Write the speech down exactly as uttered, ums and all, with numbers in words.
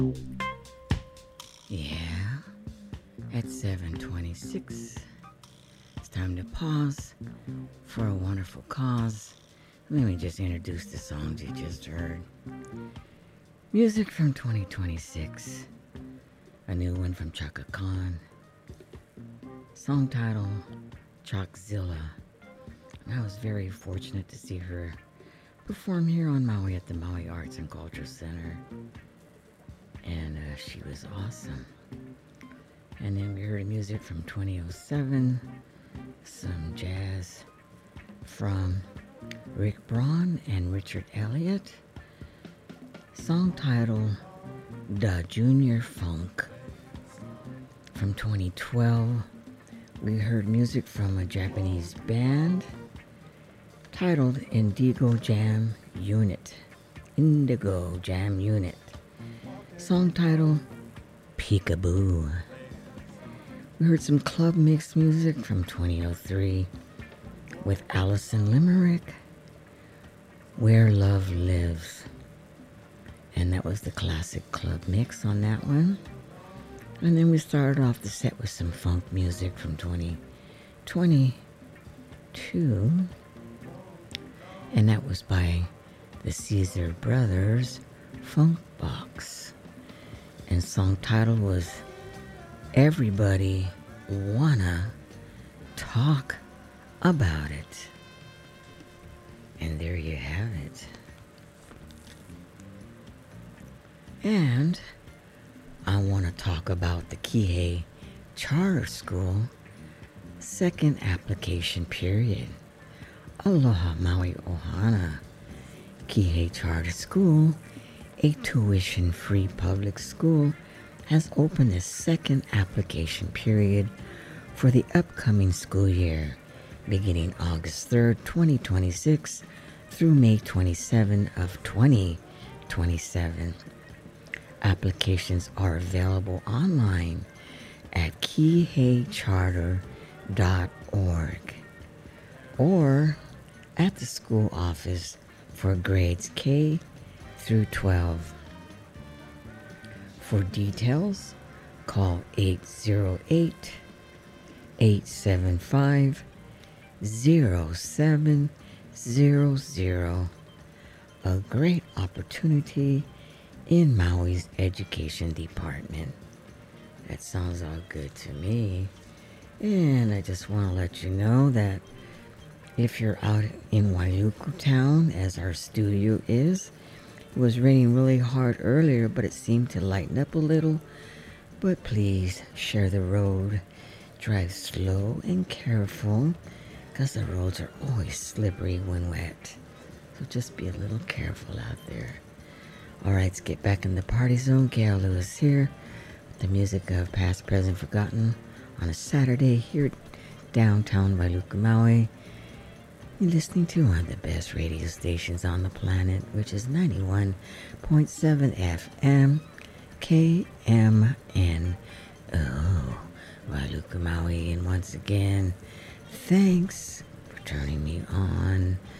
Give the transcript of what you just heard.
Yeah, at seven twenty-six, it's time to pause for a wonderful cause. Let me just introduce the songs you just heard. Music from twenty twenty-six, a new one from Chaka Khan. Song title, Chalkzilla. And I was very fortunate to see her perform here on Maui at the Maui Arts and Culture Center. And uh, she was awesome. And then we heard music from twenty oh seven, some jazz from Rick Braun and Richard Elliott. Song title, Da Junior Funk. From twenty twelve, we heard music from a Japanese band titled Indigo Jam Unit. Indigo Jam Unit. Song title, Peekaboo. We heard some club mix music from twenty oh three with Alison Limerick, Where Love Lives. And that was the classic club mix on that one. And then we started off the set with some funk music from twenty twenty-two. And that was by the Caesar Brothers Funk Box. And song title was Everybody Wanna Talk About It. And there you have it. And I want to talk about the Kihei Charter School second application period. Aloha Maui Ohana. Kihei Charter School, a tuition-free public school, has opened its second application period for the upcoming school year, beginning August third, twenty twenty-six through May twenty-seventh of twenty twenty-seven. Applications are available online at kihei charter dot org or at the school office for grades K through twelve. For details, call eight zero eight, eight seven five, zero seven zero zero. A great opportunity in Maui's education department. That sounds all good to me. And I just want to let you know that if you're out in Wailuku town, as our studio is, it was raining really hard earlier, but it seemed to lighten up a little. But please share the road. Drive slow and careful, because the roads are always slippery when wet. So just be a little careful out there. All right, let's get back in the party zone. Gail Lewis here with the music of Past, Present, Forgotten on a Saturday here at downtown Wailuku, Maui. You're listening to one of the best radio stations on the planet, which is ninety-one point seven F M, K M N O, Wailuku, Maui. And once again, thanks for turning me on.